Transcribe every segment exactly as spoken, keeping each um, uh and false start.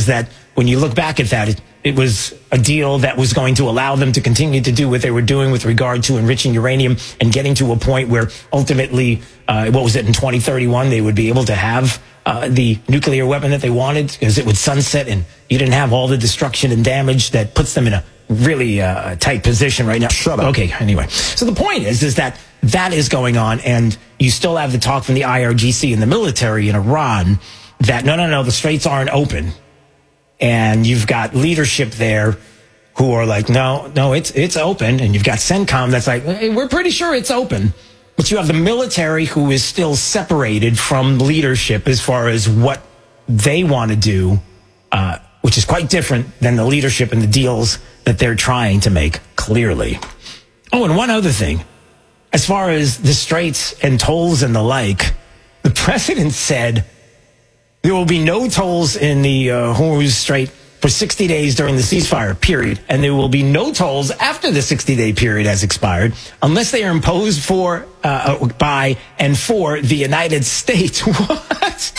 is that when you look back at that, it, it was a deal that was going to allow them to continue to do what they were doing with regard to enriching uranium and getting to a point where ultimately, uh, what was it, in twenty thirty-one, they would be able to have uh, the nuclear weapon that they wanted because it would sunset and you didn't have all the destruction and damage that puts them in a really uh, tight position right now. Shut up. Okay, anyway. So the point is, is that that is going on, and you still have the talk from the I R G C and the military in Iran that, no, no, no, the straits aren't open. And you've got leadership there who are like, no, no, it's it's open. And you've got CENTCOM that's like, hey, we're pretty sure it's open. But you have the military who is still separated from leadership as far as what they want to do, uh, which is quite different than the leadership and the deals that they're trying to make, clearly. Oh, and one other thing. As far as the straits and tolls and the like, the president said there will be no tolls in the uh, Hormuz Strait for sixty days during the ceasefire period, and there will be no tolls after the sixty-day period has expired unless they are imposed for uh, by and for the United States. What?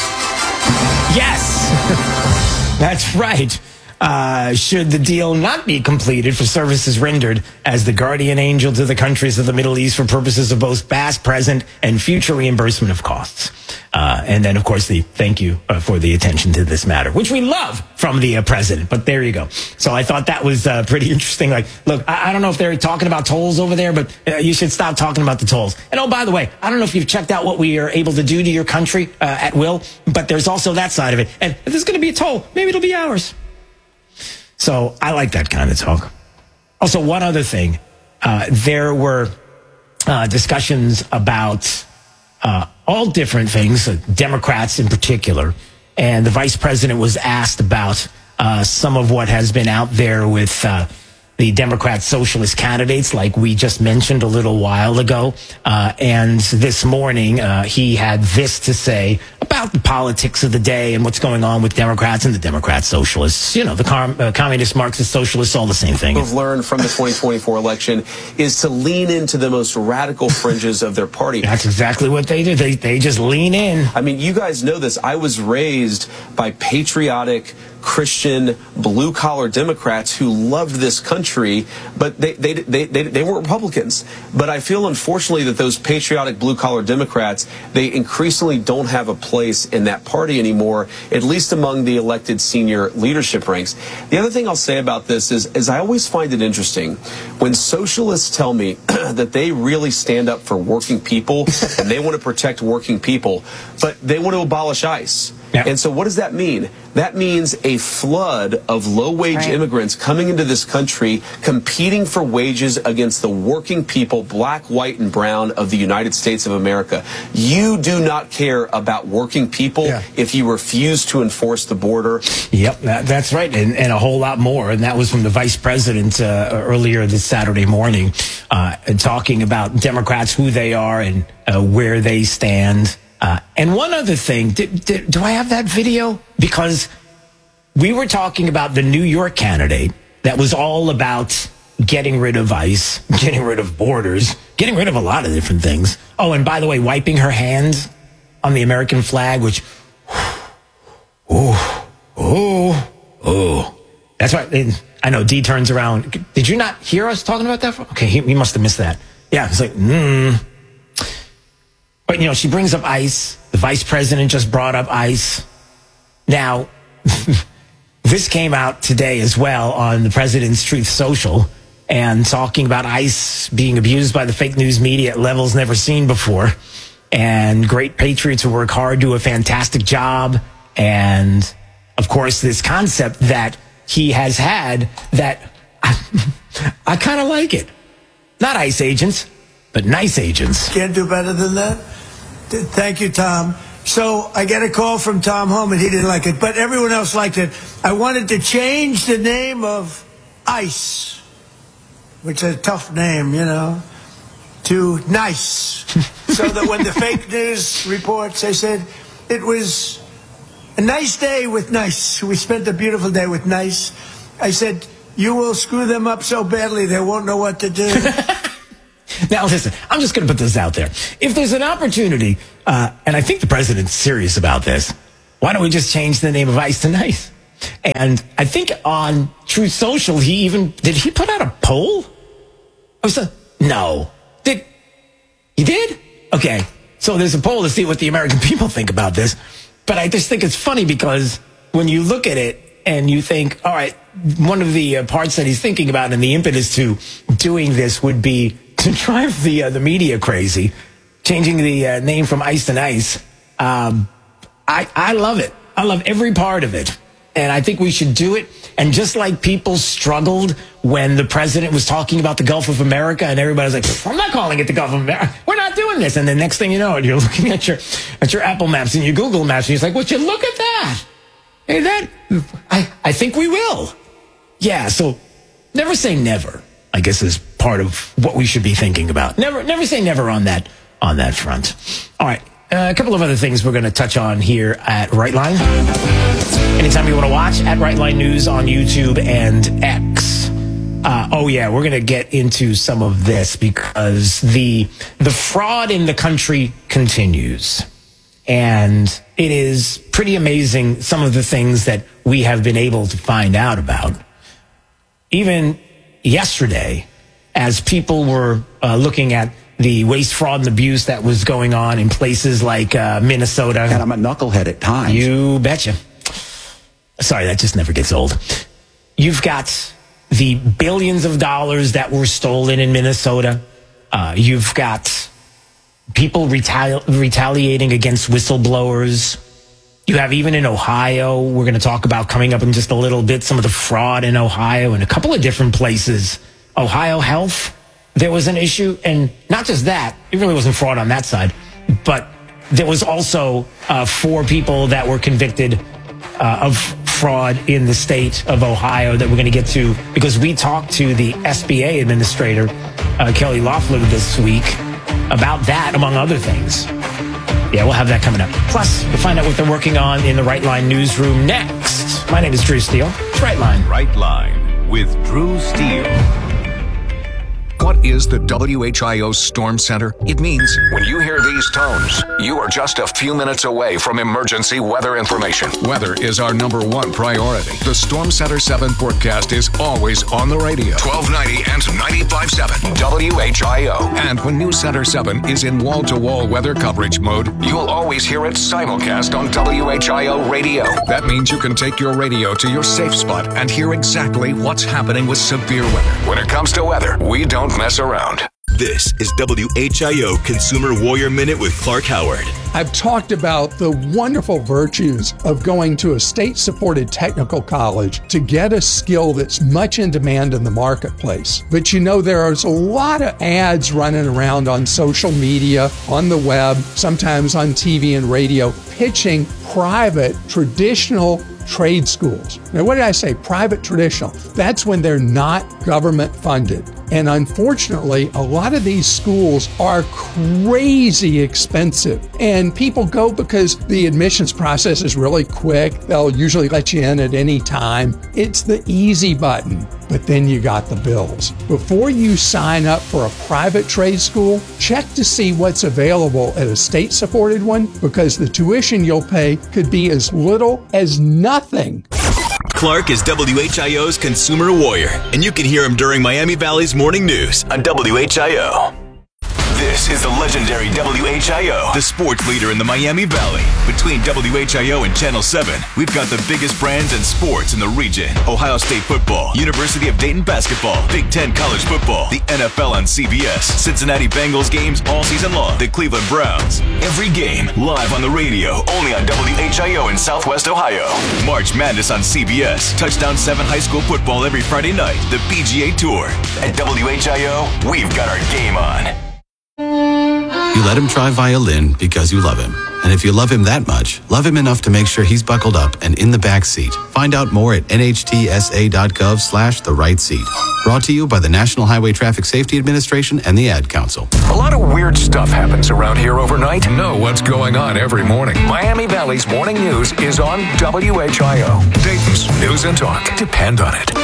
Yes, that's right. Uh, should the deal not be completed for services rendered as the guardian angel to the countries of the Middle East for purposes of both past, present, and future reimbursement of costs. Uh, and then, of course, the thank you uh, for the attention to this matter, which we love from the uh, president. But there you go. So I thought that was uh, pretty interesting. Like, look, I, I don't know if they're talking about tolls over there, but uh, you should stop talking about the tolls. And oh, by the way, I don't know if you've checked out what we are able to do to your country uh, at will, but there's also that side of it. And if there's going to be a toll, maybe it'll be ours. So I like that kind of talk. Also, one other thing. Uh, there were uh, discussions about uh, all different things, uh, Democrats in particular. And the vice president was asked about uh, some of what has been out there with uh, the Democrat socialist candidates, like we just mentioned a little while ago. Uh, and this morning, uh, he had this to say about the politics of the day and what's going on with Democrats and the Democrat socialists. You know, the com- uh, communist, Marxist, socialists, all the same thing. What we've learned from the twenty twenty-four election is to lean into the most radical fringes of their party. That's exactly what they do. They, they just lean in. I mean, you guys know this. I was raised by patriotic, Christian, blue-collar Democrats who loved this country, but they, they, they, they, they weren't Republicans. But I feel, unfortunately, that those patriotic, blue-collar Democrats, they increasingly don't have a place in that party anymore, at least among the elected senior leadership ranks. The other thing I'll say about this is, is I always find it interesting when socialists tell me that they really stand up for working people and they want to protect working people, but they want to abolish ICE. Yeah. And so what does that mean? That means a flood of low-wage right. immigrants coming into this country, competing for wages against the working people, black, white, and brown of the United States of America. You do not care about working people yeah. if you refuse to enforce the border. Yep, that, that's right, and, and a whole lot more. And that was from the vice president uh, earlier this Saturday morning, uh, talking about Democrats, who they are, and uh, where they stand. Uh, and one other thing, did, did, do I have that video? Because we were talking about the New York candidate that was all about getting rid of ICE, getting rid of borders, getting rid of a lot of different things. Oh, and by the way, wiping her hands on the American flag, which, oh, oh, oh. That's right. And I know D turns around. Did you not hear us talking about that? Okay, he, he must have missed that. Yeah, it's like, hmm. But, you know, she brings up ICE. The vice president just brought up ICE. Now, this came out today as well on the president's Truth Social and talking about ICE being abused by the fake news media at levels never seen before. And great patriots who work hard do a fantastic job. And, of course, this concept that he has had that I, I kind of like it. Not ICE agents, but nice agents. Can't do better than that. Thank you, Tom. So I get a call from Tom Homan. He didn't like it, but everyone else liked it. I wanted to change the name of ICE, which is a tough name, you know, to NICE. So that when the fake news reports, they said it was a nice day with NICE. We spent a beautiful day with NICE. I said, you will screw them up so badly they won't know what to do. Now, listen, I'm just going to put this out there. If there's an opportunity, uh, and I think the president's serious about this, why don't we just change the name of ICE to NICE? And I think on Truth Social, he even, did he put out a poll? I was, no. Did, he did? Okay. So there's a poll to see what the American people think about this. But I just think it's funny because when you look at it and you think, all right, one of the uh, parts that he's thinking about and the impetus to doing this would be to drive the uh, the media crazy, changing the uh, name from ICE to NICE. Um, I, I love it. I love every part of it. And I think we should do it. And just like people struggled when the president was talking about the Gulf of America and everybody's like, I'm not calling it the Gulf of America. We're not doing this. And the next thing you know, you're looking at your at your Apple Maps and your Google Maps and you're like, would you look at that? Hey, that, I, I think we will. Yeah, so never say never, I guess, is part of what we should be thinking about. Never never say never on that on that front. All right, uh, a couple of other things we're going to touch on here at Right Line. Anytime you want to watch, at Right Line News on YouTube and X. Uh, oh, yeah, we're going to get into some of this because the the fraud in the country continues. And it is pretty amazing some of the things that we have been able to find out about. Even yesterday, as people were uh, looking at the waste, fraud, and abuse that was going on in places like uh, Minnesota. And I'm a knucklehead at times. You betcha. Sorry, that just never gets old. You've got the billions of dollars that were stolen in Minnesota. Uh, you've got people retali- retaliating against whistleblowers. You have even in Ohio, we're going to talk about coming up in just a little bit, some of the fraud in Ohio and a couple of different places. Ohio Health, there was an issue. And not just that, it really wasn't fraud on that side, but there was also uh, four people that were convicted uh, of fraud in the state of Ohio that we're going to get to because we talked to the S B A administrator, uh, Kelly Loeffler, this week about that, among other things. Yeah, we'll have that coming up. Plus, we'll find out what they're working on in the Right Line newsroom next. My name is Drew Steele. It's Right Line. Right Line with Drew Steele. What is the W H I O Storm Center? It means when you hear these tones, you are just a few minutes away from emergency weather information. Weather is our number one priority. The Storm Center seven forecast is always on the radio. twelve ninety and ninety-five point seven W H I O. And when News Center seven is in wall-to-wall weather coverage mode, you'll always hear it simulcast on W H I O radio. That means you can take your radio to your safe spot and hear exactly what's happening with severe weather. When it comes to weather, we don't mess around. This is W H I O Consumer Warrior Minute with Clark Howard. I've talked about the wonderful virtues of going to a state-supported technical college to get a skill that's much in demand in the marketplace. But you know, there's a lot of ads running around on social media, on the web, sometimes on T V and radio, pitching private, traditional trade schools. Now, what did I say? Private traditional. That's when they're not government funded. And unfortunately, a lot of these schools are crazy expensive. And people go because the admissions process is really quick. They'll usually let you in at any time. It's the easy button. But then you got the bills. Before you sign up for a private trade school, check to see what's available at a state-supported one, because the tuition you'll pay could be as little as nothing. Clark is W H I O's Consumer Warrior, and you can hear him during Miami Valley's Morning News on W H I O. This is the legendary W H I O, the sports leader in the Miami Valley. Between W H I O and Channel seven, we've got the biggest brands in sports in the region. Ohio State football, University of Dayton basketball, Big Ten college football, the N F L on C B S, Cincinnati Bengals games all season long, the Cleveland Browns. Every game live on the radio, only on W H I O in Southwest Ohio. March Madness on C B S, Touchdown seven high school football every Friday night, the P G A Tour. At W H I O, we've got our game on. You let him try violin because you love him. And if you love him that much, love him enough to make sure he's buckled up and in the back seat. Find out more at N H T S A dot gov slash the right seat. Brought to you by the National Highway Traffic Safety Administration and the Ad Council. A lot of weird stuff happens around here overnight. Know what's going on every morning. Miami Valley's Morning News is on W H I O. Dayton's News and Talk. Depend on it.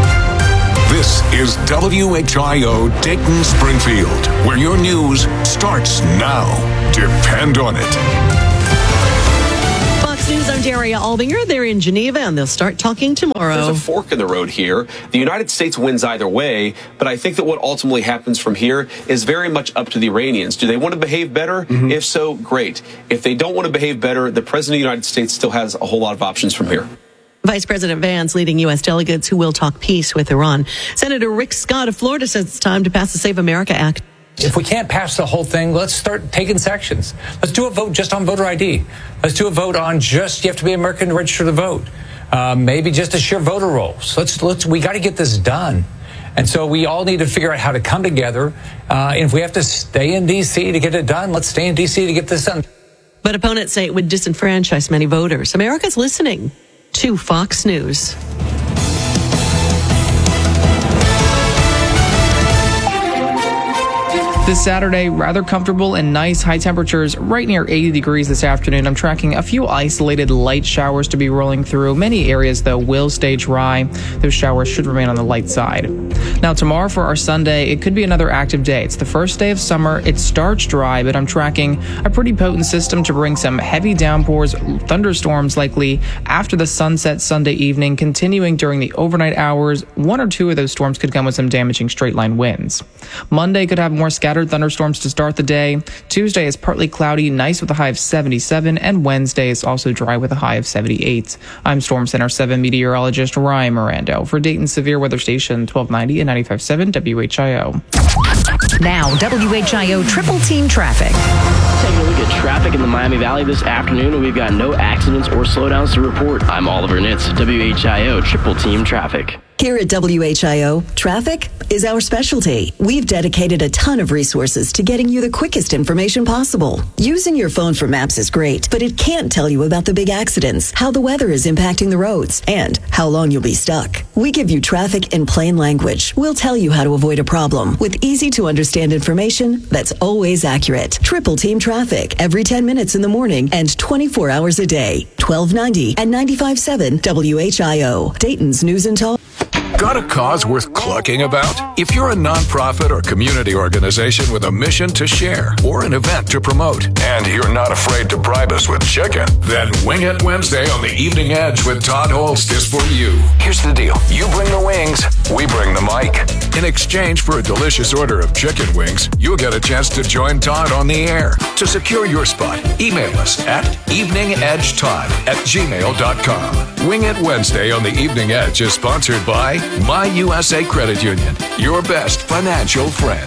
This is W H I O Dayton Springfield, where your news starts now. Depend on it. Fox Fox News, I'm Daria Albinger. They're in Geneva, and they'll start talking tomorrow. There's a fork in the road here. The United States wins either way, but I think that what ultimately happens from here is very much up to the Iranians. Do they want to behave better? Mm-hmm. If so, great. If they don't want to behave better, the President of the United States still has a whole lot of options from here. Vice President Vance leading U S delegates who will talk peace with Iran. Senator Rick Scott of Florida says it's time to pass the Save America Act. If we can't pass the whole thing, let's start taking sections. Let's do a vote just on voter I D. Let's do a vote on just you have to be American to register to vote. Uh, maybe just a sheer voter rolls. Let's let's we got to get this done. And so we all need to figure out how to come together. Uh, and if we have to stay in D C to get it done, let's stay in D C to get this done. But opponents say it would disenfranchise many voters. America's listening to Fox News. This Saturday, rather comfortable and nice, high temperatures right near eighty degrees this afternoon. I'm tracking a few isolated light showers to be rolling through. Many areas, though, will stay dry. Those showers should remain on the light side. Now, tomorrow for our Sunday, it could be another active day. It's the first day of summer. It starts dry, but I'm tracking a pretty potent system to bring some heavy downpours, thunderstorms likely after the sunset Sunday evening, continuing during the overnight hours. One or two of those storms could come with some damaging straight-line winds. Monday could have more scattered thunderstorms to start the day. Tuesday is partly cloudy, nice with a high of seventy-seven, and Wednesday is also dry with a high of seventy-eight. I'm Storm Center seven meteorologist Ryan Mirando for Dayton Severe Weather Station twelve ninety and ninety-five point seven W H I O. Now, W H I O Triple Team Traffic. Taking a look at traffic in the Miami Valley this afternoon, and we've got no accidents or slowdowns to report. I'm Oliver Nitz, W H I O Triple Team Traffic. Here at W H I O, traffic is our specialty. We've dedicated a ton of resources to getting you the quickest information possible. Using your phone for maps is great, but it can't tell you about the big accidents, how the weather is impacting the roads, and how long you'll be stuck. We give you traffic in plain language. We'll tell you how to avoid a problem with easy to understand information that's always accurate. Triple Team Traffic every ten minutes in the morning and twenty-four hours a day. twelve ninety and ninety-five point seven W H I O. Dayton's News and Talk. Got a cause worth clucking about? If you're a nonprofit or community organization with a mission to share or an event to promote, and you're not afraid to bribe us with chicken, then Wing It Wednesday on the Evening Edge with Todd Holst is for you. Here's the deal. You bring the wings, we bring the mic. In exchange for a delicious order of chicken wings, you'll get a chance to join Todd on the air. To secure your spot, email us at eveningedgetodd at gmail dot com. Wing It Wednesday on the Evening Edge is sponsored by My U S A Credit Union, your best financial friend.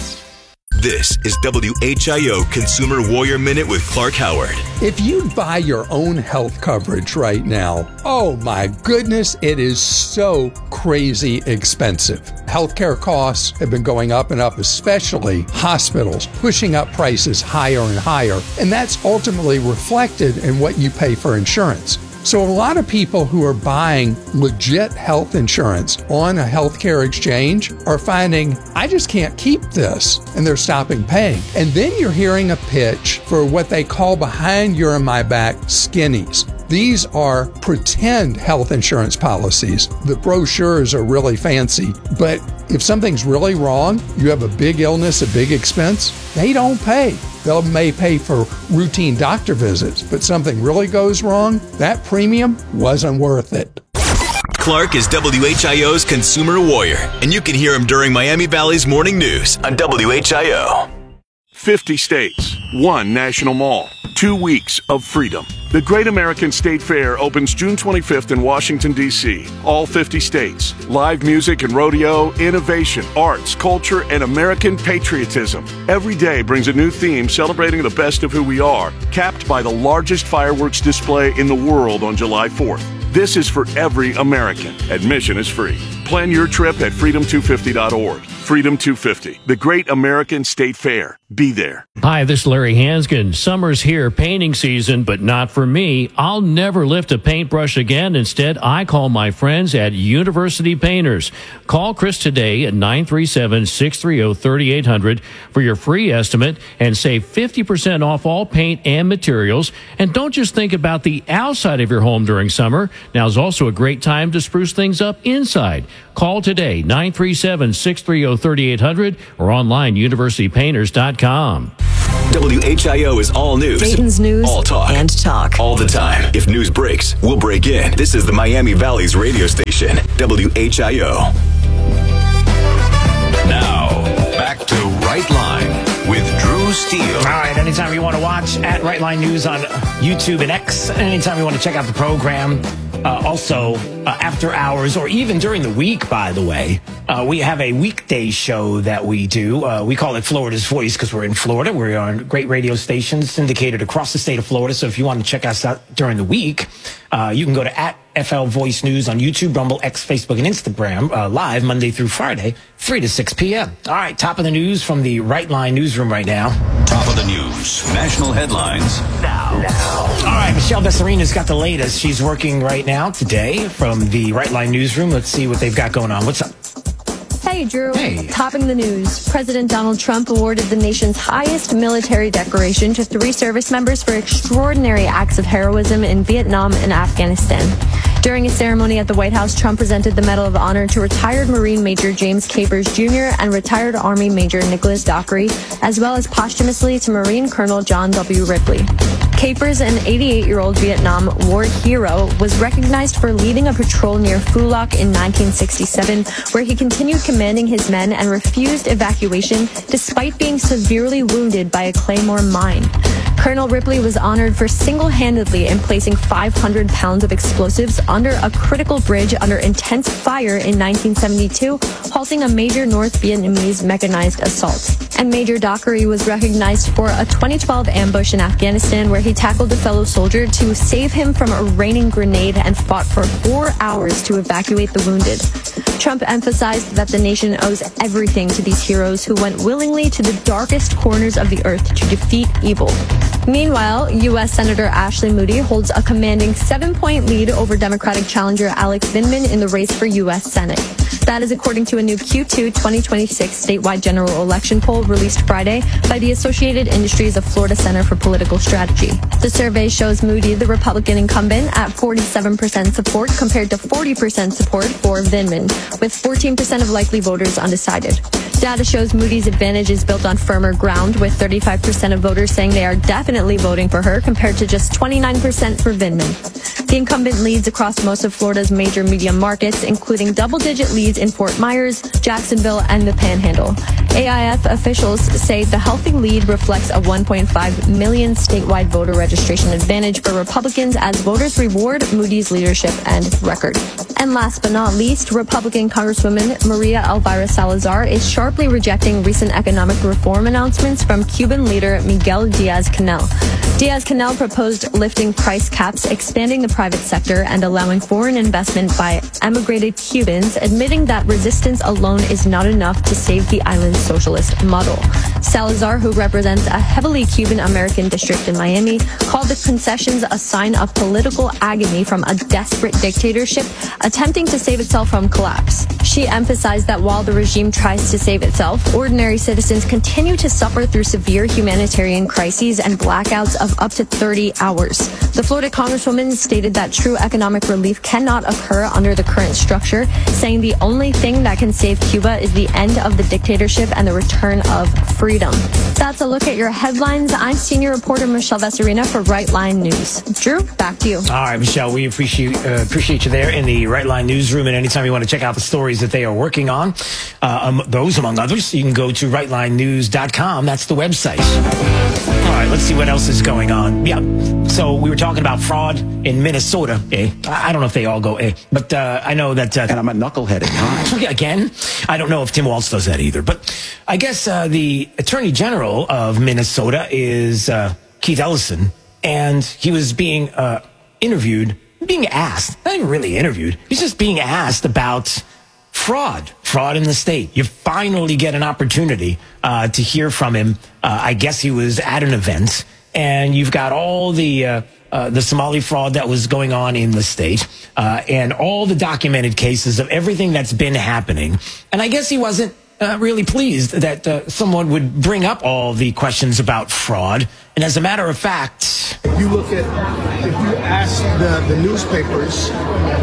This is W H I O Consumer Warrior Minute with Clark Howard. If you buy your own health coverage right now, oh my goodness, it is so crazy expensive. Healthcare costs have been going up and up, especially hospitals, pushing up prices higher and higher. And that's ultimately reflected in what you pay for insurance. So a lot of people who are buying legit health insurance on a healthcare exchange are finding, I just can't keep this, and they're stopping paying. And then you're hearing a pitch for what they call behind your and my back skinnies. These are pretend health insurance policies. The brochures are really fancy, but if something's really wrong, you have a big illness, a big expense, they don't pay. They may pay for routine doctor visits, but something really goes wrong, that premium wasn't worth it. Clark is W H I O's Consumer Warrior, and you can hear him during Miami Valley's Morning News on W H I O. fifty states, one national mall, two weeks of freedom. The Great American State Fair opens June twenty-fifth in Washington, D C All fifty states. Live music and rodeo, innovation, arts, culture, and American patriotism. Every day brings a new theme celebrating the best of who we are, capped by the largest fireworks display in the world on July fourth. This is for every American. Admission is free. Plan your trip at freedom two fifty dot org. Freedom two fifty, the Great American State Fair. Be there. Hi, this is Larry Hanskin. Summer's here, painting season, but not for me. I'll never lift a paintbrush again. Instead, I call my friends at University Painters. Call Chris today at nine three seven, six three zero, three eight zero zero for your free estimate and save fifty percent off all paint and materials. And don't just think about the outside of your home during summer. Now's also a great time to spruce things up inside. Call today, nine three seven, six three zero, three eight zero zero or online, university painters dot com. W H I O is all news. Dayton's news all talk. and talk. All the time. If news breaks, we'll break in. This is the Miami Valley's radio station, W H I O. Now, back to Right Line with Drew Steele. All right, anytime you want to watch at Right Line News on YouTube and X, anytime you want to check out the program, uh, also uh, after hours or even during the week, by the way, uh, we have a weekday show that we do. Uh, we call it Florida's Voice because we're in Florida. We're on great radio stations syndicated across the state of Florida. So if you want to check us out during the week, uh, you can go to at F L Voice News on YouTube, Rumble, X, Facebook, and Instagram, uh, live Monday through Friday, three to six p.m. All right, top of the news from the Right Line newsroom right now. Top of the news. National headlines. Now. now. All right, Michelle Bessarina's got the latest. She's working right now today from the Right Line newsroom. Let's see what they've got going on. What's up? Hey, Drew. Hey. Topping the news, President Donald Trump awarded the nation's highest military decoration to three service members for extraordinary acts of heroism in Vietnam and Afghanistan. During a ceremony at the White House, Trump presented the Medal of Honor to retired Marine Major James Capers Junior and retired Army Major Nicholas Dockery, as well as posthumously to Marine Colonel John W. Ripley. Capers, an eighty-eight-year-old Vietnam War hero, was recognized for leading a patrol near Phu Loc in nineteen sixty-seven, where he continued commanding his men and refused evacuation despite being severely wounded by a Claymore mine. Colonel Ripley was honored for single-handedly in placing five hundred pounds of explosives under a critical bridge under intense fire in nineteen seventy-two, halting a major North Vietnamese mechanized assault. And Major Dockery was recognized for a twenty twelve ambush in Afghanistan where he tackled a fellow soldier to save him from a raining grenade and fought for four hours to evacuate the wounded. Trump emphasized that the nation owes everything to these heroes who went willingly to the darkest corners of the earth to defeat evil. Meanwhile, U S Senator Ashley Moody holds a commanding seven-point lead over Democratic challenger Alex Vindman in the race for U S Senate. That is according to a new Q two twenty twenty-six statewide general election poll released Friday by the Associated Industries of Florida Center for Political Strategy. The survey shows Moody, the Republican incumbent, at forty-seven percent support compared to forty percent support for Vindman, with fourteen percent of likely voters undecided. Data shows Moody's advantage is built on firmer ground, with thirty-five percent of voters saying they are definitely voting for her compared to just twenty-nine percent for Vindman. The incumbent leads across most of Florida's major media markets, including double-digit leads in Fort Myers, Jacksonville, and the Panhandle. A I F officials say the healthy lead reflects a one point five million statewide voter registration advantage for Republicans as voters reward Moody's leadership and record. And last but not least, Republican Congresswoman Maria Elvira Salazar is sharply rejecting recent economic reform announcements from Cuban leader Miguel Diaz-Canel. Diaz-Canel proposed lifting price caps, expanding the private sector, and allowing foreign investment by emigrated Cubans, admitting that resistance alone is not enough to save the island's socialist model. Salazar, who represents a heavily Cuban-American district in Miami, called the concessions a sign of political agony from a desperate dictatorship attempting to save itself from collapse. She emphasized that while the regime tries to save itself, ordinary citizens continue to suffer through severe humanitarian crises and blackouts of up to thirty hours. The Florida Congresswoman stated that true economic relief cannot occur under the current structure, saying the only thing that can save Cuba is the end of the dictatorship and the return of freedom. That's a look at your headlines. I'm senior reporter Michelle Bessarina for Right Line News. Drew, back to you. All right, Michelle, we appreciate uh, appreciate you there in the Right Line newsroom. And anytime you want to check out the stories that they are working on, uh, um, those among others, you can go to right line news dot com. That's the website. All right, let's see what else is going on. Yeah, so we were talking about fraud in Minnesota. Eh? I don't know if they all go eh, but uh, I know that. Uh, and I'm a knucklehead at times. Again, I don't know if Tim Walz does that either. But I guess uh, the Attorney General of Minnesota is uh, Keith Ellison, and he was being uh, interviewed, being asked, not even really interviewed, he's just being asked about fraud, fraud in the state. You finally get an opportunity uh, to hear from him. Uh, I guess he was at an event, and you've got all the uh, uh, the Somali fraud that was going on in the state, uh, and all the documented cases of everything that's been happening. And I guess he wasn't uh, really pleased that uh, someone would bring up all the questions about fraud. And as a matter of fact, if you look at, if you ask the, the newspapers,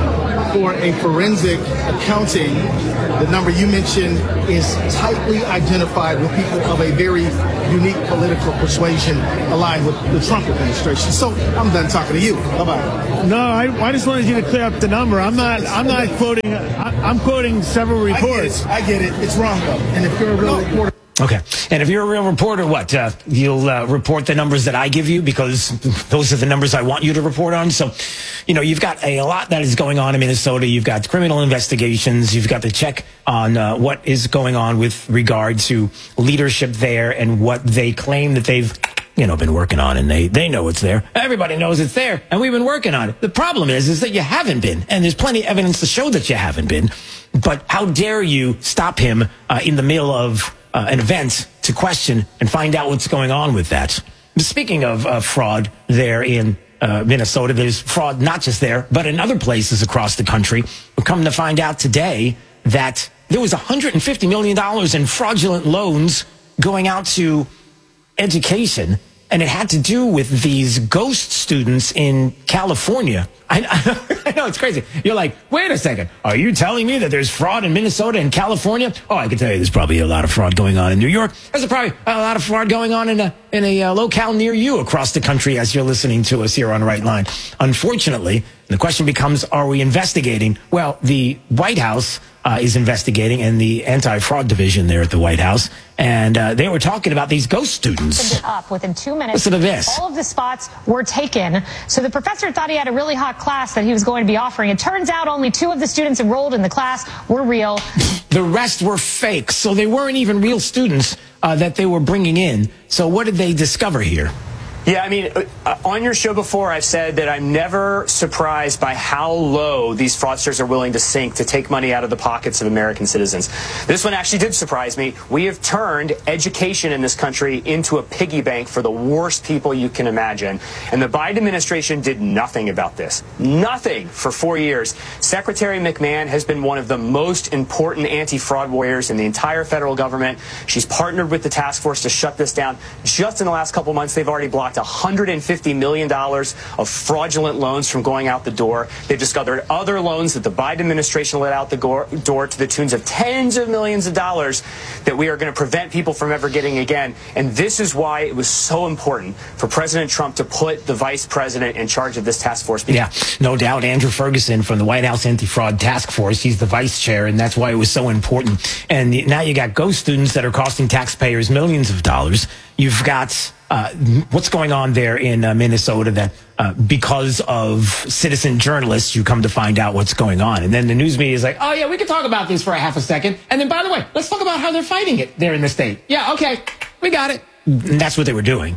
for a forensic accounting, the number you mentioned is tightly identified with people of a very unique political persuasion aligned with the Trump administration. So I'm done talking to you. Bye-bye. No, I, I just wanted you to clear up the number. I'm not I'm not quoting, I, I'm quoting several reports. I get it. I get it. It's wrong, though. And if you're a real reporter. Okay. And if you're a real reporter, what? Uh, you'll uh, report the numbers that I give you because those are the numbers I want you to report on. So, you know, you've got a, a lot that is going on in Minnesota. You've got criminal investigations. You've got to check on uh, what is going on with regard to leadership there and what they claim that they've, you know, been working on. And they, they know it's there. Everybody knows it's there. And we've been working on it. The problem is, is that you haven't been. And there's plenty of evidence to show that you haven't been. But how dare you stop him uh, in the middle of Uh, an event to question and find out what's going on with that. Speaking of uh, fraud there in uh, Minnesota, there's fraud not just there, but in other places across the country. We're coming to find out today that there was one hundred fifty million dollars in fraudulent loans going out to education, and it had to do with these ghost students in California. I, I know, it's crazy. You're like, wait a second. Are you telling me that there's fraud in Minnesota and California? Oh, I can tell you there's probably a lot of fraud going on in New York. There's probably a lot of fraud going on in a, in a uh, locale near you across the country as you're listening to us here on Right Line. Unfortunately, the question becomes, are we investigating? Well, the White House uh, is investigating, and the anti-fraud division there at the White House. And uh, they were talking about these ghost students. Up within two minutes. Listen to this. All of the spots were taken. So the professor thought he had a really hot class that he was going to be offering. It turns out only two of the students enrolled in the class were real. The rest were fake. So they weren't even real students uh, that they were bringing in. So what did they discover here? Yeah, I mean, uh, on your show before, I've said that I'm never surprised by how low these fraudsters are willing to sink to take money out of the pockets of American citizens. This one actually did surprise me. We have turned education in this country into a piggy bank for the worst people you can imagine. And the Biden administration did nothing about this. Nothing for four years. Secretary McMahon has been one of the most important anti-fraud warriors in the entire federal government. She's partnered with the task force to shut this down. Just in the last couple months, they've already blocked one hundred fifty million dollars of fraudulent loans from going out the door. They've discovered other loans that the Biden administration let out the door to the tunes of tens of millions of dollars that we are going to prevent people from ever getting again. And this is why it was so important for President Trump to put the vice president in charge of this task force. Yeah, no doubt. Andrew Ferguson from the White House Anti-Fraud Task Force. He's the vice chair, and that's why it was so important. And now you got ghost students that are costing taxpayers millions of dollars. You've got Uh, what's going on there in uh, Minnesota that uh, because of citizen journalists, you come to find out what's going on. And then the news media is like, oh, yeah, we can talk about this for a half a second. And then, by the way, let's talk about how they're fighting it there in the state. Yeah, okay, we got it. And that's what they were doing.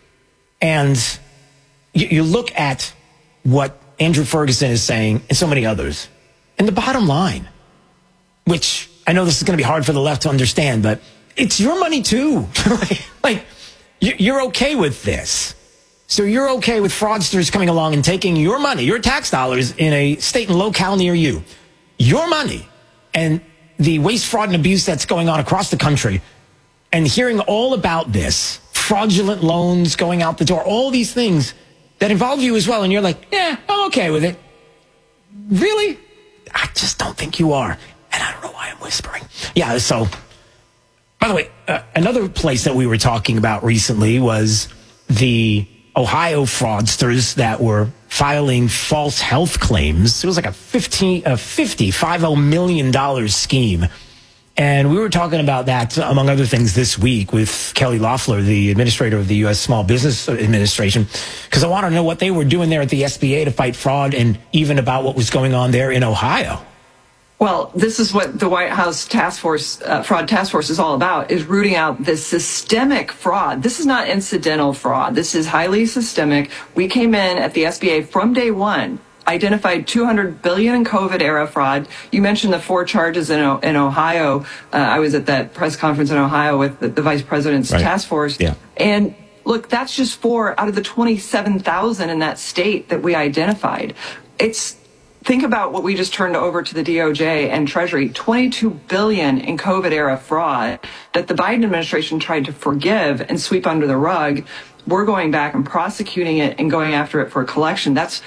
And you, you look at what Andrew Ferguson is saying and so many others. And the bottom line, which I know this is going to be hard for the left to understand, but it's your money too. like, you're okay with this. So you're okay with fraudsters coming along and taking your money, your tax dollars in a state and locale near you, your money, and the waste, fraud, and abuse that's going on across the country, and hearing all about this, fraudulent loans going out the door, all these things that involve you as well, and you're like, yeah, I'm okay with it. Really? I just don't think you are. And I don't know why I'm whispering. Yeah, so... By the way, uh, another place that we were talking about recently was the Ohio fraudsters that were filing false health claims. It was like a fifteen, a fifty, fifty million dollars scheme. And we were talking about that, among other things, this week with Kelly Loeffler, the administrator of the U S Small Business Administration, because I want to know what they were doing there at the S B A to fight fraud, and even about what was going on there in Ohio. Well, this is what the White House Task Force, uh, Fraud Task Force is all about, is rooting out this systemic fraud. This is not incidental fraud. This is highly systemic. We came in at the S B A from day one, identified two hundred billion dollars in COVID-era fraud. You mentioned the four charges in, in Ohio. Uh, I was at that press conference in Ohio with the, the Vice President's right. task force. Yeah. And look, that's just four out of the twenty-seven thousand in that state that we identified. It's Think about what we just turned over to the D O J and Treasury, twenty-two billion dollars in COVID-era fraud that the Biden administration tried to forgive and sweep under the rug. We're going back and prosecuting it and going after it for collection. That's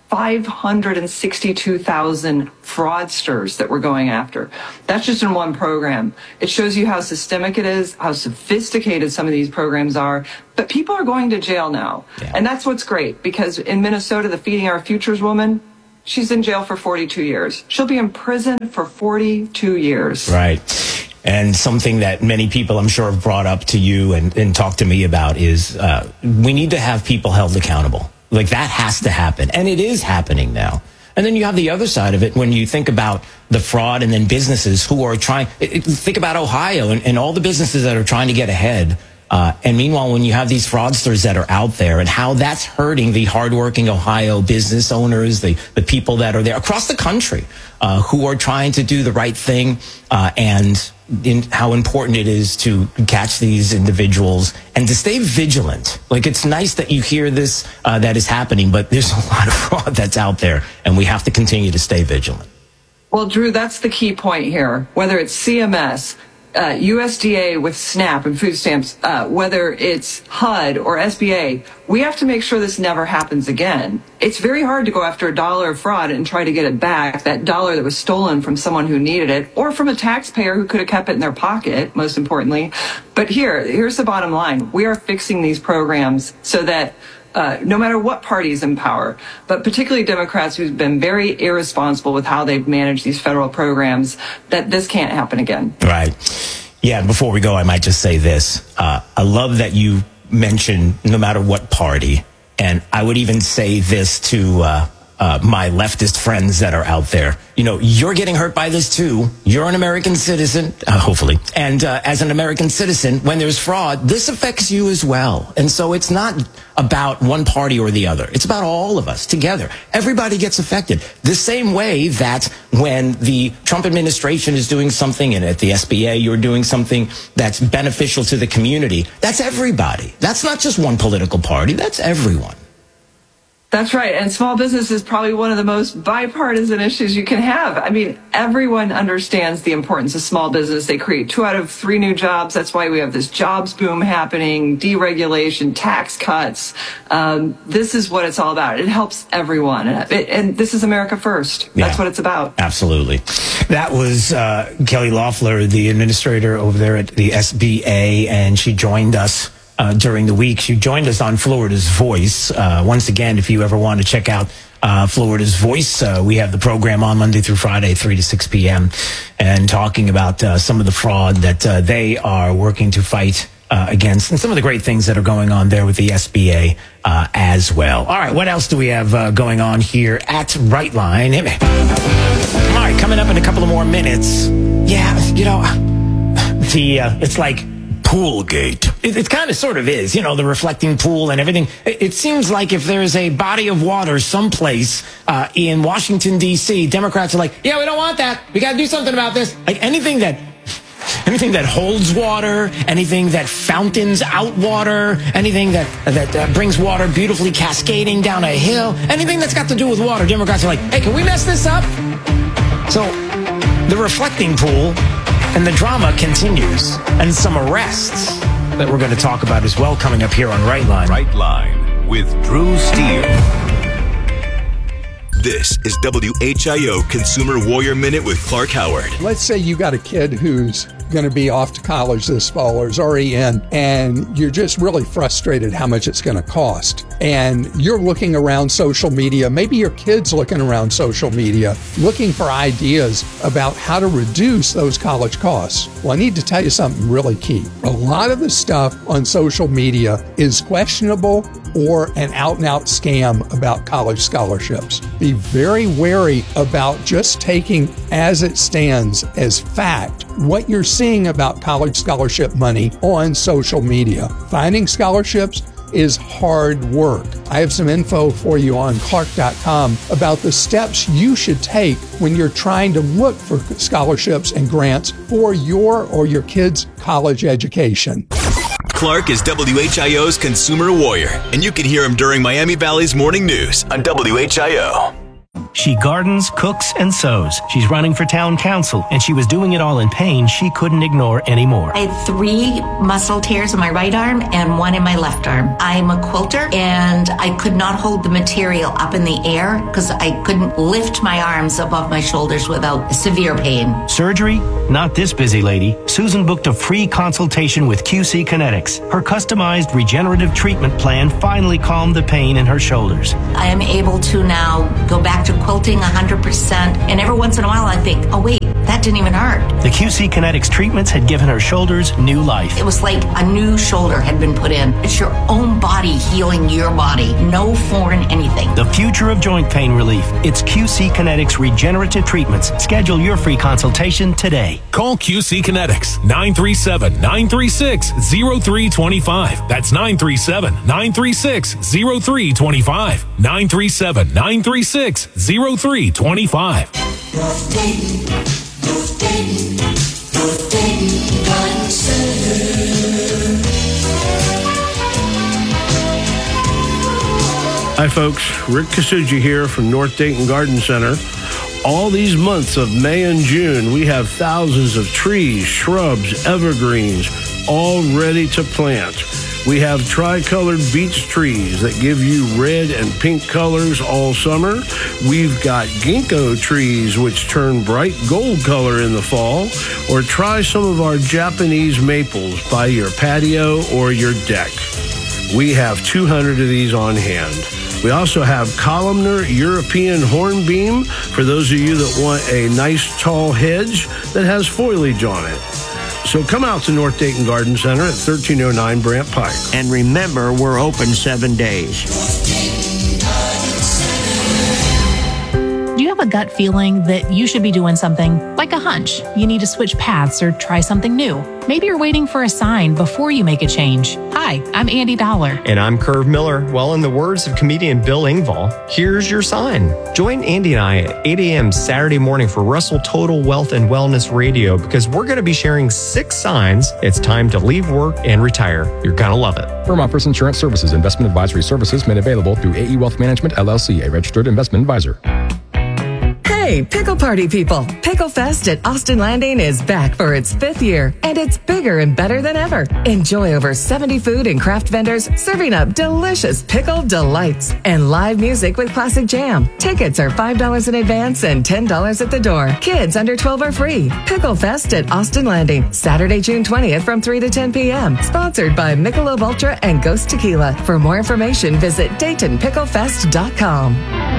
five hundred sixty-two thousand fraudsters that we're going after. That's just in one program. It shows you how systemic it is, how sophisticated some of these programs are. But people are going to jail now. Yeah. And that's what's great, because in Minnesota, the Feeding Our Futures woman, she's in jail for forty-two years. She'll be in prison for forty-two years. Right. And something that many people, I'm sure, have brought up to you and, and talked to me about is uh, we need to have people held accountable. Like, that has to happen. And it is happening now. And then you have the other side of it when you think about the fraud and then businesses who are trying. It, think about Ohio and, and all the businesses that are trying to get ahead. Uh, and meanwhile, when you have these fraudsters that are out there and how that's hurting the hardworking Ohio business owners, the, the people that are there across the country uh, who are trying to do the right thing uh, and in how important it is to catch these individuals and to stay vigilant. Like, it's nice that you hear this, uh, that is happening, but there's a lot of fraud that's out there and we have to continue to stay vigilant. Well, Drew, that's the key point here. Whether it's C M S, Uh, U S D A with SNAP and food stamps, uh, whether it's H U D or S B A, we have to make sure this never happens again. It's very hard to go after a dollar of fraud and try to get it back, that dollar that was stolen from someone who needed it, or from a taxpayer who could have kept it in their pocket, most importantly. But here, here's the bottom line. We are fixing these programs so that Uh, no matter what party is in power, but particularly Democrats who've been very irresponsible with how they've managed these federal programs, that this can't happen again. Right. Yeah, before we go, I might just say this. Uh, I love that you mentioned no matter what party. And I would even say this to uh, uh, my leftist friends that are out there. You know, you're getting hurt by this too. You're an American citizen, uh, hopefully. And uh, as an American citizen, when there's fraud, this affects you as well. And so it's not about one party or the other. It's about all of us together. Everybody gets affected. The same way that when the Trump administration is doing something and at the S B A you're doing something that's beneficial to the community, that's everybody. That's not just one political party. That's everyone. That's right. And small business is probably one of the most bipartisan issues you can have. I mean, everyone understands the importance of small business. They create two out of three new jobs. That's why we have this jobs boom happening, deregulation, tax cuts. Um, this is what it's all about. It helps everyone. And, it, and this is America first. That's yeah, what it's about. Absolutely. That was uh, Kelly Loeffler, the administrator over there at the S B A, and she joined us Uh, during the week. She joined us on Florida's Voice. Uh, once again, if you ever want to check out uh, Florida's Voice, uh, we have the program on Monday through Friday, three to six p.m., and talking about uh, some of the fraud that uh, they are working to fight uh, against and some of the great things that are going on there with the S B A uh, as well. All right, what else do we have uh, going on here at Rightline? Hit me. All right, coming up in a couple of more minutes. Yeah, you know, the uh, it's like Poolgate. It, it kind of sort of is, you know, the reflecting pool and everything. It, it seems like if there's a body of water someplace uh, in Washington, D C, Democrats are like, yeah, we don't want that. We got to do something about this. Like anything that anything that holds water, anything that fountains out water, anything that that uh, brings water beautifully cascading down a hill, anything that's got to do with water, Democrats are like, hey, can we mess this up? So the reflecting pool and the drama continues, and some arrests that we're going to talk about as well coming up here on Rightline. Rightline with Drew Steele. This is W H I O Consumer Warrior Minute with Clark Howard. Let's say you got a kid who's going to be off to college this fall or is already in, and you're just really frustrated how much it's going to cost. And you're looking around social media, maybe your kid's looking around social media, looking for ideas about how to reduce those college costs. Well, I need to tell you something really key. A lot of the stuff on social media is questionable or an out-and-out scam about college scholarships. Be very wary about just taking as it stands as fact what you're seeing about college scholarship money on social media. Finding scholarships is hard work. I have some info for you on Clark dot com about the steps you should take when you're trying to look for scholarships and grants for your or your kids' college education. Clark is W H I O's Consumer Warrior, and you can hear him during Miami Valley's Morning News on W H I O. She gardens, cooks, and sews. She's running for town council, and she was doing it all in pain she couldn't ignore anymore. I had three muscle tears in my right arm and one in my left arm. I'm a quilter, and I could not hold the material up in the air because I couldn't lift my arms above my shoulders without severe pain. Surgery? Not this busy lady. Susan booked a free consultation with Q C Kinetics. Her customized regenerative treatment plan finally calmed the pain in her shoulders. I am able to now go back to quilting one hundred percent, and every once in a while I think, oh wait, that didn't even hurt. The Q C Kinetics treatments had given her shoulders new life. It was like a new shoulder had been put in. It's your own body healing your body. No foreign anything. The future of joint pain relief. It's Q C Kinetics regenerative treatments. Schedule your free consultation today. Call Q C Kinetics nine three seven, nine three six, zero three two five. That's nine three seven, nine three six, zero three two five. nine three seven, nine three six, zero three two five. Hi folks, Rick Kasuji here from North Dayton Garden Center. All these months of May and June, we have thousands of trees, shrubs, evergreens, all ready to plant. We have tricolored beech trees that give you red and pink colors all summer. We've got ginkgo trees which turn bright gold color in the fall. Or try some of our Japanese maples by your patio or your deck. We have two hundred of these on hand. We also have columnar European hornbeam for those of you that want a nice tall hedge that has foliage on it. So come out to North Dayton Garden Center at thirteen oh nine Brant Pike. And remember, we're open seven days. Do you have a gut feeling that you should be doing something, like a hunch? You need to switch paths or try something new. Maybe you're waiting for a sign before you make a change. Hi, I'm Andy Dollar. And I'm Curve Miller. Well, in the words of comedian Bill Engvall, here's your sign. Join Andy and I at eight a.m. Saturday morning for Russell Total Wealth and Wellness Radio, because we're going to be sharing six signs it's time to leave work and retire. You're going to love it. Firm offers insurance services. Investment advisory services made available through A E Wealth Management, L L C, a registered investment advisor. Hey, Pickle Party people! Pickle Fest at Austin Landing is back for its fifth year, and it's bigger and better than ever. Enjoy over seventy food and craft vendors serving up delicious pickle delights and live music with classic jam. Tickets are five dollars in advance and ten dollars at the door. Kids under twelve are free. Pickle Fest at Austin Landing, Saturday, June twentieth from three to ten p.m. Sponsored by Michelob Ultra and Ghost Tequila. For more information, visit Dayton Pickle Fest dot com.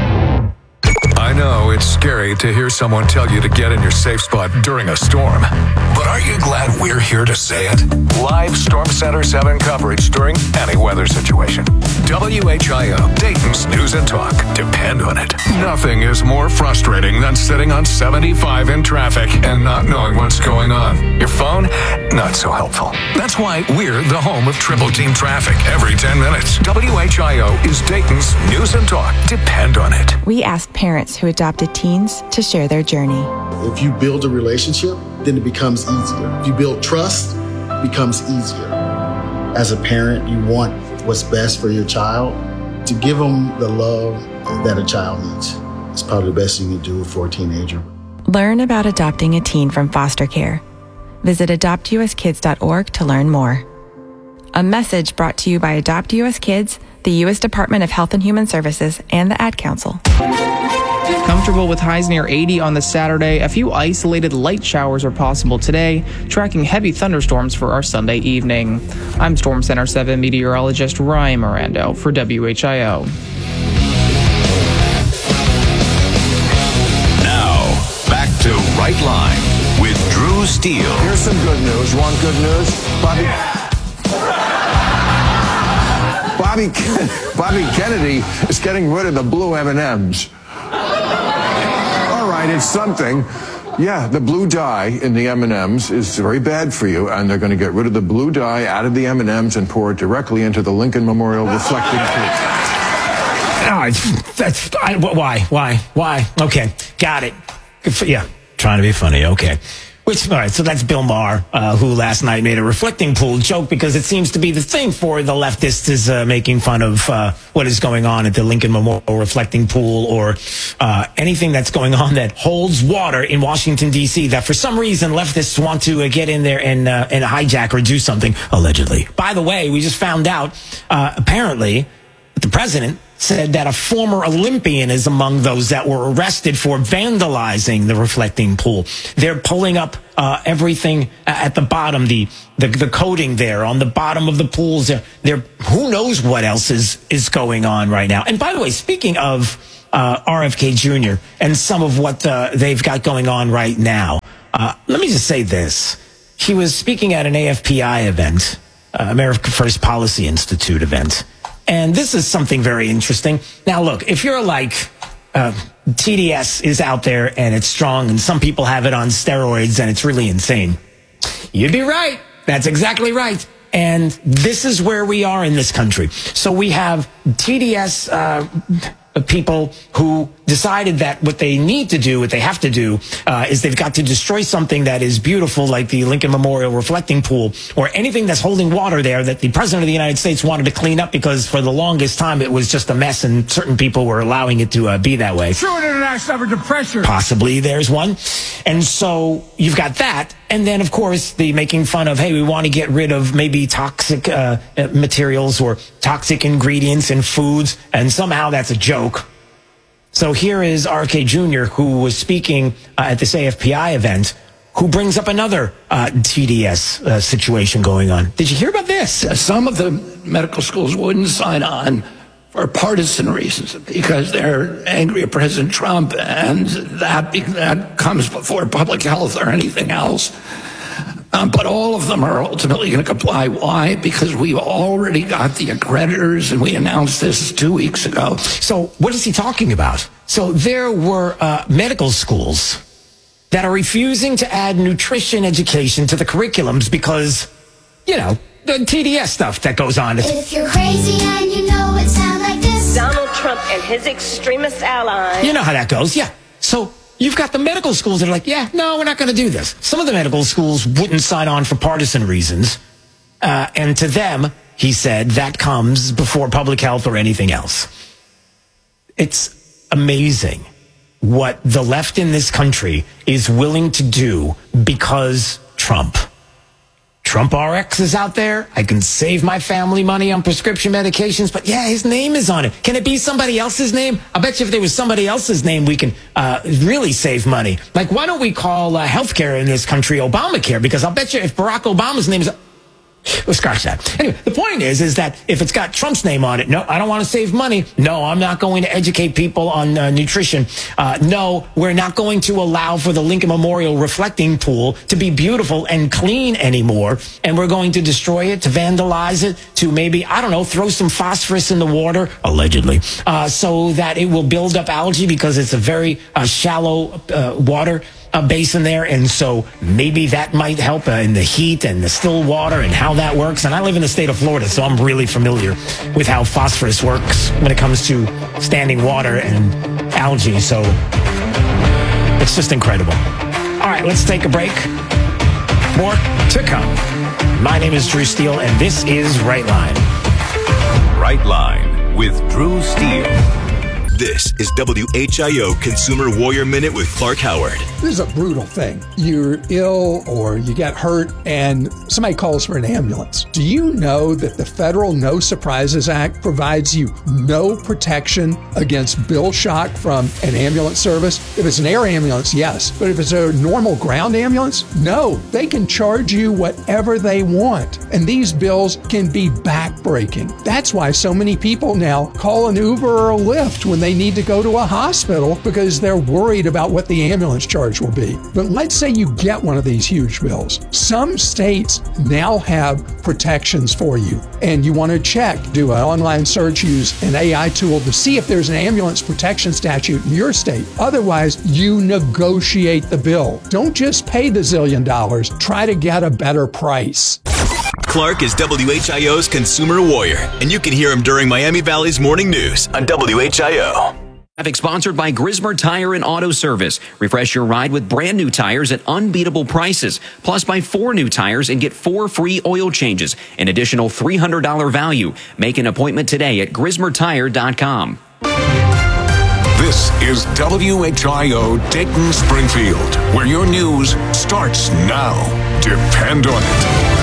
I know it's scary to hear someone tell you to get in your safe spot during a storm. But aren't you glad we're here to say it? Live Storm Center seven coverage during any weather situation. W H I O, Dayton's News and Talk. Depend on it. Nothing is more frustrating than sitting on seventy-five in traffic and not knowing what's going on. Your phone, not so helpful. That's why we're the home of Triple Team Traffic every ten minutes. W H I O is Dayton's News and Talk. Depend on it. We ask parents who adopted teens to share their journey. If you build a relationship, then it becomes easier. If you build trust, it becomes easier. As a parent, you want what's best for your child. To give them the love that a child needs is probably the best thing you can do for a teenager. Learn about adopting a teen from foster care. Visit adopt u s kids dot org to learn more. A message brought to you by Adopt U S Kids, the U S Department of Health and Human Services, and the Ad Council. Comfortable with highs near eighty on the Saturday. A few isolated light showers are possible today, tracking heavy thunderstorms for our Sunday evening. I'm Storm Center seven meteorologist Ryan Mirando for W H I O. Now, back to Right Line with Drew Steele. Here's some good news. Want good news? Bobby... Bobby, Bobby Kennedy is getting rid of the blue M and M's. All right, it's something. Yeah, the blue dye in the M and M's is very bad for you, and they're going to get rid of the blue dye out of the M and M's and pour it directly into the Lincoln Memorial Reflecting Pool. Oh, that's I, why, why, why? Okay, got it. Good for, yeah, trying to be funny. Okay. Which, all right, so that's Bill Maher, uh, who last night made a reflecting pool joke because it seems to be the thing for the leftists is uh, making fun of uh, what is going on at the Lincoln Memorial reflecting pool or uh, anything that's going on that holds water in Washington, D C that for some reason leftists want to uh, get in there and, uh, and hijack or do something, allegedly. By the way, we just found out, uh, apparently, the president said that a former Olympian is among those that were arrested for vandalizing the reflecting pool. They're pulling up uh, everything at the bottom, the, the the coating there on the bottom of the pools. They're, they're who knows what else is is going on right now. And by the way, speaking of uh, R F K Junior and some of what uh, they've got going on right now, uh, let me just say this: he was speaking at an A F P I event, uh, America First Policy Institute event. And this is something very interesting. Now, look, if you're like, uh, T D S is out there and it's strong and some people have it on steroids and it's really insane, you'd be right. That's exactly right. And this is where we are in this country. So we have T D S uh, people who decided that what they need to do, what they have to do, uh, is they've got to destroy something that is beautiful, like the Lincoln Memorial reflecting pool, or anything that's holding water there that the President of the United States wanted to clean up because for the longest time it was just a mess and certain people were allowing it to uh, be that way. True international depression. Possibly there's one. And so you've got that. And then, of course, the making fun of, hey, we want to get rid of maybe toxic uh, materials or toxic ingredients in foods, and somehow that's a joke. So here is R K Junior, who was speaking uh, at this A F P I event, who brings up another uh, T D S uh, situation going on. Did you hear about this? Some of the medical schools wouldn't sign on for partisan reasons because they're angry at President Trump, and that that comes before public health or anything else. Um, but all of them are ultimately going to comply. Why? Because we've already got the accreditors, and we announced this two weeks ago. So what is he talking about? So there were uh, medical schools that are refusing to add nutrition education to the curriculums because, you know, the T D S stuff that goes on. If you're crazy and you know it sounds like this. Donald Trump and his extremist allies. You know how that goes, yeah. So you've got the medical schools that are like, yeah, no, we're not going to do this. Some of the medical schools wouldn't sign on for partisan reasons. Uh, and to them, he said, that comes before public health or anything else. It's amazing what the left in this country is willing to do because Trump. Trump R X is out there. I can save my family money on prescription medications, but yeah, his name is on it. Can it be somebody else's name? I bet you if there was somebody else's name, we can uh, really save money. Like, why don't we call uh, healthcare in this country Obamacare? Because I'll bet you if Barack Obama's name is... Well, scratch that. Anyway, the point is, is that if it's got Trump's name on it, no, I don't want to save money. No, I'm not going to educate people on uh, nutrition. Uh, no, we're not going to allow for the Lincoln Memorial reflecting pool to be beautiful and clean anymore. And we're going to destroy it, to vandalize it, to maybe, I don't know, throw some phosphorus in the water, allegedly, uh, so that it will build up algae because it's a very uh, shallow uh, water a basin there, and so maybe that might help uh, in the heat and the still water and how that works. And I live in the state of Florida, so I'm really familiar with how phosphorus works when it comes to standing water and algae. So it's just incredible. All right, let's take a break. More to come. My name is Drew Steele, and this is Right Line. Right Line with Drew Steele. This is W H I O Consumer Warrior Minute with Clark Howard. This is a brutal thing. You're ill or you get hurt and somebody calls for an ambulance. Do you know that the Federal No Surprises Act provides you no protection against bill shock from an ambulance service? If it's an air ambulance, yes. But if it's a normal ground ambulance, no. They can charge you whatever they want. And these bills can be backbreaking. That's why so many people now call an Uber or a Lyft when they need to go to a hospital because they're worried about what the ambulance charge will be. But let's say you get one of these huge bills. Some states now have protections for you, and you want to check, do an online search, use an A I tool to see if there's an ambulance protection statute in your state. Otherwise, you negotiate the bill. Don't just pay the zillion dollars. Try to get a better price. Clark is W H I O's Consumer Warrior, and you can hear him during Miami Valley's morning news on W H I O. Traffic sponsored by Grismer Tire and Auto Service. Refresh your ride with brand new tires at unbeatable prices. Plus, buy four new tires and get four free oil changes. An additional three hundred dollars value. Make an appointment today at grismer tire dot com. This is W H I O Dayton Springfield, where your news starts now. Depend on it.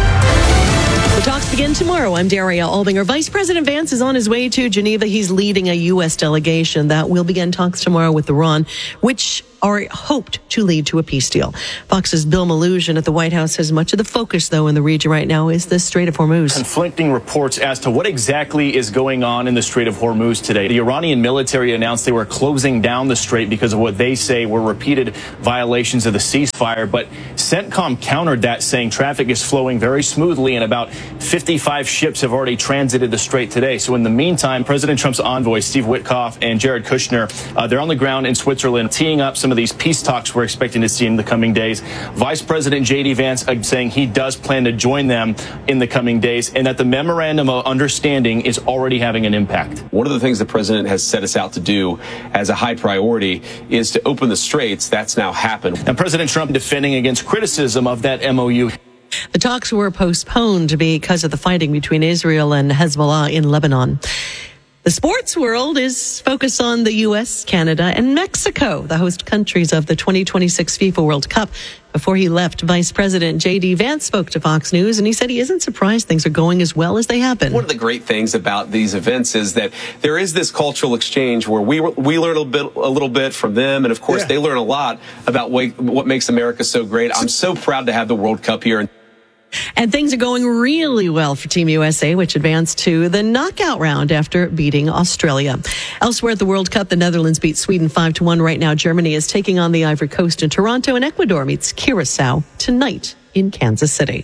The talks begin tomorrow. I'm Daria Albinger. Vice President Vance is on his way to Geneva. He's leading a U S delegation that will begin talks tomorrow with Iran, which are hoped to lead to a peace deal. Fox's Bill Malhusian at the White House says much of the focus, though, in the region right now is the Strait of Hormuz. Conflicting reports as to what exactly is going on in the Strait of Hormuz today. The Iranian military announced they were closing down the strait because of what they say were repeated violations of the ceasefire. But CENTCOM countered that, saying traffic is flowing very smoothly and about fifty-five ships have already transited the strait today. So in the meantime, President Trump's envoys, Steve Witkoff and Jared Kushner, uh, they're on the ground in Switzerland teeing up some of these peace talks we're expecting to see in the coming days. Vice President J D Vance uh, saying he does plan to join them in the coming days and that the memorandum of understanding is already having an impact. One of the things the president has set us out to do as a high priority is to open the straits. That's now happened. And President Trump defending against criticism of that M O U. The talks were postponed because of the fighting between Israel and Hezbollah in Lebanon. The sports world is focused on the U S, Canada, and Mexico, the host countries of the twenty twenty-six FIFA World Cup. Before he left, Vice President J D Vance spoke to Fox News, and he said he isn't surprised things are going as well as they have been. One of the great things about these events is that there is this cultural exchange where we we learn a, bit, a little bit from them, and of course yeah. they learn a lot about what, what makes America so great. I'm so proud to have the World Cup here. And things are going really well for Team U S A, which advanced to the knockout round after beating Australia. Elsewhere at the World Cup, the Netherlands beat Sweden five to one. Right now, Germany is taking on the Ivory Coast in Toronto, and Ecuador meets Curacao tonight in Kansas City.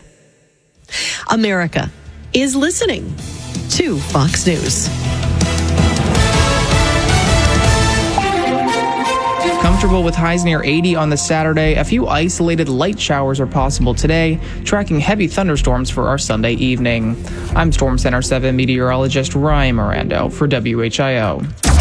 America is listening to Fox News. Comfortable with highs near eighty on the Saturday. A few isolated light showers are possible today, tracking heavy thunderstorms for our Sunday evening. I'm Storm Center seven meteorologist Ryan Mirando for W H I O.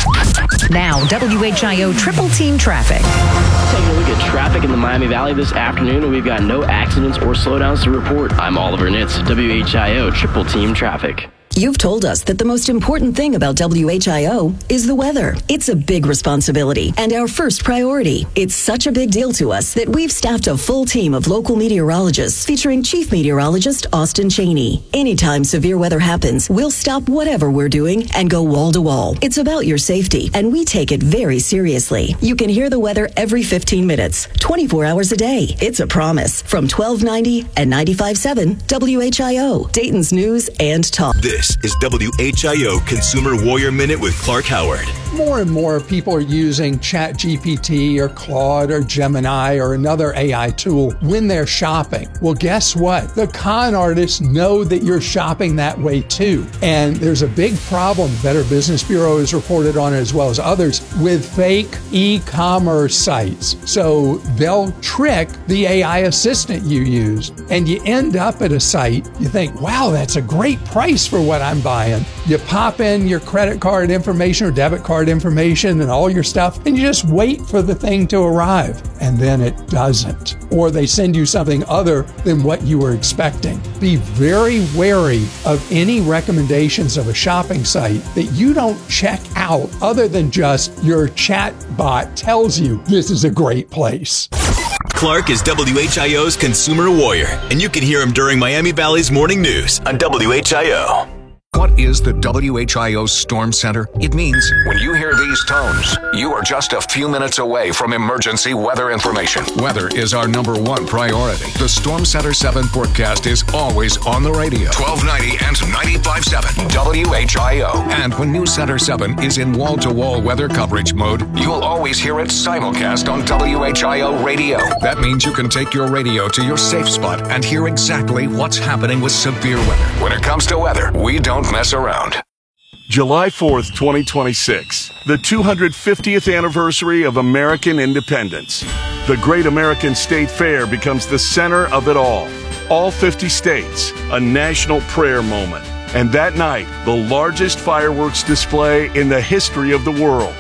Now, W H I O Triple Team Traffic. Taking a look at traffic in the Miami Valley this afternoon, and we've got no accidents or slowdowns to report. I'm Oliver Nitz, W H I O Triple Team Traffic. You've told us that the most important thing about W H I O is the weather. It's a big responsibility and our first priority. It's such a big deal to us that we've staffed a full team of local meteorologists featuring Chief Meteorologist Austin Cheney. Anytime severe weather happens, we'll stop whatever we're doing and go wall to wall. It's about your safety, and we take it very seriously. You can hear the weather every fifteen minutes, twenty-four hours a day. It's a promise from twelve ninety and ninety-five point seven W H I O, Dayton's News and Talk. This is W H I O Consumer Warrior Minute with Clark Howard. More and more people are using ChatGPT or Claude or Gemini or another A I tool when they're shopping. Well, guess what? The con artists know that you're shopping that way too. And there's a big problem, Better Business Bureau has reported on it as well as others, with fake e-commerce sites. So they'll trick the A I assistant you use, and you end up at a site, you think, wow, that's a great price for what I'm buying. You pop in your credit card information or debit card information and all your stuff, and you just wait for the thing to arrive, and then it doesn't. Or they send you something other than what you were expecting. Be very wary of any recommendations of a shopping site that you don't check out other than just your chat bot tells you this is a great place. Clark is W H I O's Consumer Warrior, and you can hear him during Miami Valley's Morning News on W H I O. What is the W H I O Storm Center? It means when you hear these tones, you are just a few minutes away from emergency weather information. Weather is our number one priority. The Storm Center seven forecast is always on the radio. twelve ninety and ninety-five point seven W H I O. And when News Center seven is in wall-to-wall weather coverage mode, you'll always hear it simulcast on W H I O radio. That means you can take your radio to your safe spot and hear exactly what's happening with severe weather. When it comes to weather, we don't mess around. July fourth, twenty twenty-six, the two hundred fiftieth anniversary of American independence. The Great American State Fair becomes the center of it all. All fifty states, a national prayer moment. And that night, the largest fireworks display in the history of the world.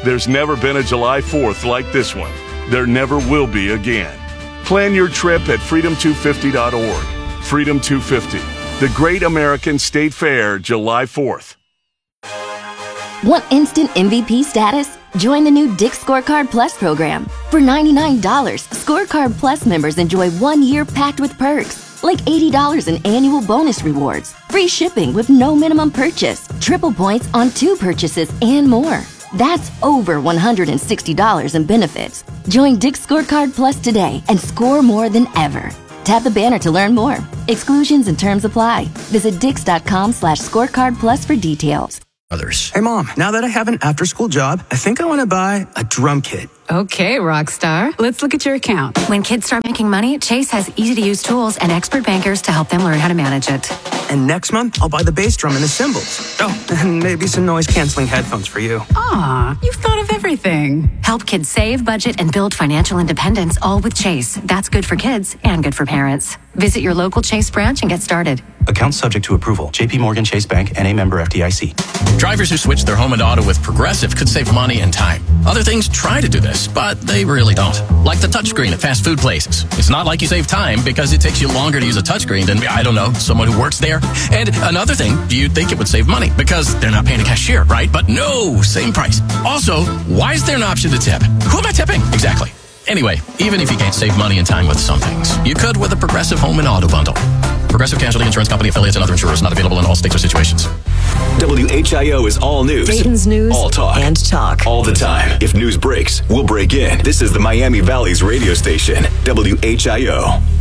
There's never been a July fourth like this one. There never will be again. Plan your trip at freedom two fifty dot org. Freedom two fifty, the Great American State Fair, July fourth. Want instant M V P status? Join the new Dick's Scorecard Plus program. For ninety-nine dollars, Scorecard Plus members enjoy one year packed with perks, like eighty dollars in annual bonus rewards, free shipping with no minimum purchase, triple points on two purchases, and more. That's over one hundred sixty dollars in benefits. Join Dick's Scorecard Plus today and score more than ever. Tap the banner to learn more. Exclusions and terms apply. Visit dix.com slash scorecard plus for details. Others. Hey, Mom, now that I have an after-school job, I think I want to buy a drum kit. Okay, Rockstar. Let's look at your account. When kids start making money, Chase has easy-to-use tools and expert bankers to help them learn how to manage it. And next month, I'll buy the bass drum and the cymbals. Oh, and maybe some noise-canceling headphones for you. Aw, you've thought of everything. Help kids save, budget, and build financial independence, all with Chase. That's good for kids and good for parents. Visit your local Chase branch and get started. Account subject to approval. J P Morgan Chase Bank, N A member F D I C. Drivers who switch their home and auto with Progressive could save money and time. Other things try to do this, but they really don't. Like the touchscreen at fast food places. It's not like you save time because it takes you longer to use a touchscreen than, I don't know, someone who works there. And another thing, you'd think it would save money because they're not paying a cashier, right? But no, same price. Also, why is there an option to tip? Who am I tipping? Exactly. Anyway, even if you can't save money and time with some things, you could with a Progressive Home and Auto Bundle. Progressive Casualty Insurance Company affiliates and other insurers not available in all states or situations. W H I O is all news. Dayton's news all talk. and talk. All the time. If news breaks, we'll break in. This is the Miami Valley's radio station, W H I O.